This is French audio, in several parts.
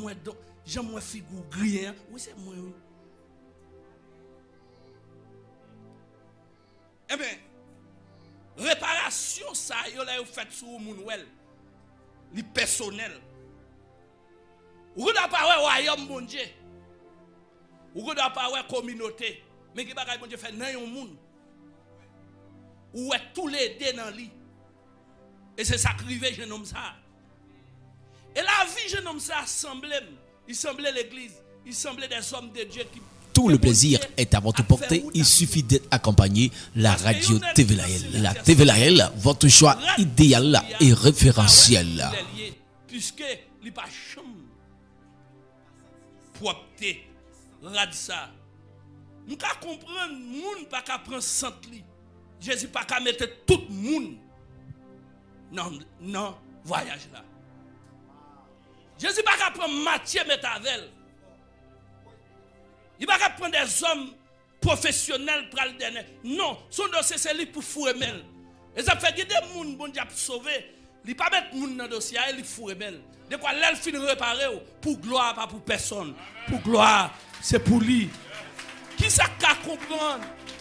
j'aime figure grien. Oui, c'est moi. Oui. Eh bien, réparation, ça, yo là, fait sur le monde, le personnel. Ou doit pas ouais royaume bon Dieu. Ou doit pas ouais communauté. Mais qui bagay bon Dieu fait nan yon monde. Ou est tous les deux dans lui. Et c'est ça qui arrive jeune homme ça. Et la vie jeune homme ça il semblait l'église, il semblait des hommes de Dieu qui tout le plaisir est à votre portée. Il suffit d'être accompagné. La radio TVLAL. La TVLAL, votre choix idéal et référentiel. Puisque il pas chambre propreté, rad ça. Nous ka comprendre moun pas ka prendre centre li. Jésus pas ka mettre tout moun non voyage là. Jésus pas ka prendre Matthieu mettre avec. Il va pas prendre des hommes professionnels pour le dernier. Non, son dossier c'est lui pour fourrer. Et ça fait que des gens bon Dieu sauver, il pas mettre moun dans dossier, il fourrer. De quoi l'elle fin réparer pour gloire pas pour personne. Pour gloire, c'est pour lui. Qui ça qu'a comprendre?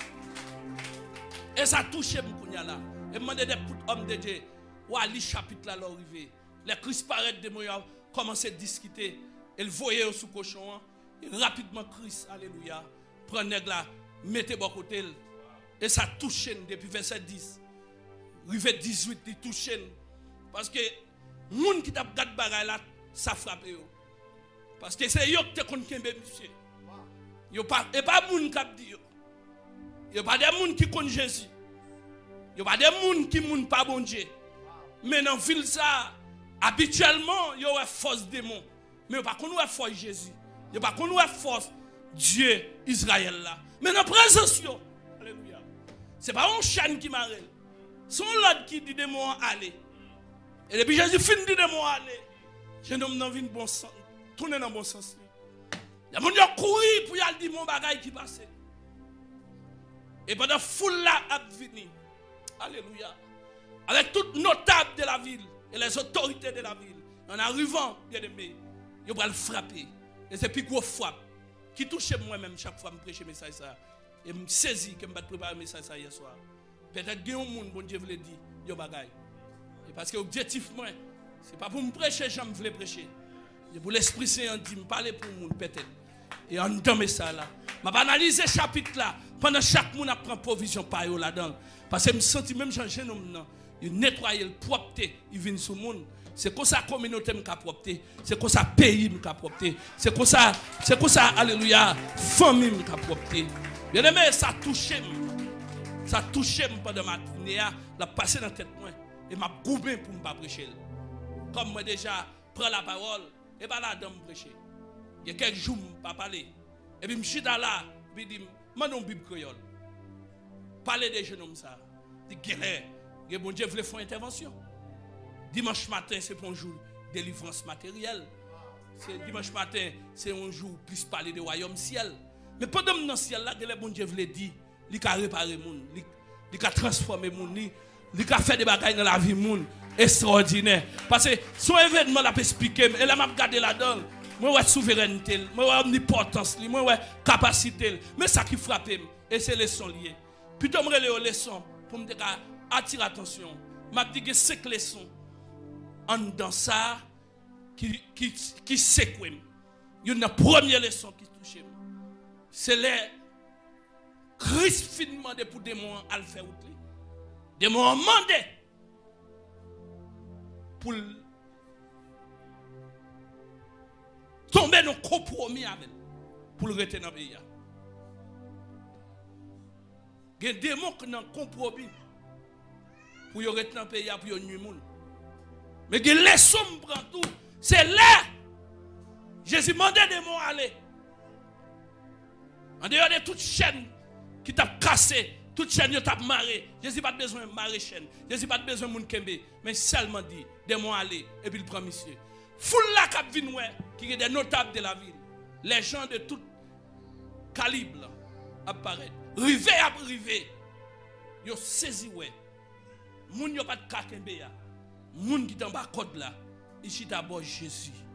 Et ça touche m'kounya là. Et demander des hommes de Dieu, wa li chapitre là l'arrivée. Les Christ paraît de moyen commencer à discuter et le voyer sous cochon. Et rapidement Christ, alléluia, prend nèg là, mettez bon côté et ça touche depuis verset 10. Rive 18 il touche parce que moun qui t'a gade bagay là, ça frappe yo. Parce que c'est yo qui te konn kembe monsieur. Yo pas et pas moun qui dit yo. Yo pas des moun qui connaissent Jésus. Yo pas des moun qui moun pas bon Dieu. Mais dans ville ça habituellement yo a force démon. Mais yo pas connait force Jésus. Yo pas connait force Dieu Israël là. Mais dans présence yo. Alléluia. C'est pas un chien qui m'arrête. Son l'autre qui dit démon aller. Et depuis Jésus fin dit démon aller. Je n'ai pas envie bon sens. Tourner dans bon sens. Il y a mon gens courir pour y aller dire mon bagage qui passe. Et pendant foule là a venu. Alléluia. Avec toutes notables de la ville et les autorités de la ville. En arrivant, bien aimé, ils vont le frapper. Et c'est plus gros frappe qui touche moi-même chaque fois que je prêche le message ça. Et je me saisis que je vais préparer le message ça hier soir. Peut-être que un monde, bon Dieu veut le dire, yo bagay. Et parce que l'objectif moi, c'est pas pour me prêcher, j'aime voulais prêcher. C'est pour l'Esprit Saint dit me parler pour le monde peut-être. Et en temps ça là, m'a analyser chapitre là, pendant chaque monde a prend provision par yo là-dedans. Parce que je me sens même changer nom non, il nettoyer le propreté, il vient sur le monde. C'est comme ça communauté m'a propreté, c'est comme ça pays m'a propreté, c'est comme ça alléluia, famille m'a propreté. Bien aimé, ça touche pendant ma journée, la passer dans tête moi et m'a goubé pour me pas prêcher. Comme moi déjà prends la parole et pas là dans me prêcher. Il y a quelques jours pas parler et puis me chita là, puis dit mandon Bible créole. Parler des jeunes hommes ça. Dit que bon Dieu voulait faire une intervention. Dimanche matin, c'est un jour de délivrance matérielle. Dimanche matin, c'est un jour plus parler de royaume ciel. Mais pendant dans le ciel, là, que bon Dieu voulait dire, il a réparé le monde, il a transformé le monde, il a fait des bagailles dans la vie du monde extraordinaire. Parce que son événement l'a expliqué, et là, m'a regardé là-dedans. Moi, ouais, souveraineté, moi, ouais, omnipotence, moi, ouais, capacité. Mais ça qui frappe, et c'est les leçons liées. Puis, je me les leçons pour me attirer l'attention. Je dis que 5 leçons en dans ça qui séquent. Il y a une première leçon qui touche. C'est les Christ finement de pour des mots à le faire. Des mots demandés pour tomber dans le compromis avec pour le retenir dans le pays. Il y a des démons qui ont compromis pour le retenir dans le pays pour le nuire. Mais il y a des leçons qui prennent tout. C'est là Jésus demandait des mots à aller. En dehors de toute chaîne qui t'a cassé, toute chaîne qui t'a marré. Jésus n'a pas besoin de marrer chaîne. Jésus n'a pas besoin de moun kembe. Mais seulement dit des mots à aller. Et puis il prend monsieur. Foule la cap vin qui est des notables de la ville. Les gens de tout calibre apparaissent. Rivé à rivé. Yo saisi ouais. Moun yo pas de kakembe ya. Moun qui t'en bas code là. Ici d'abord Jésus.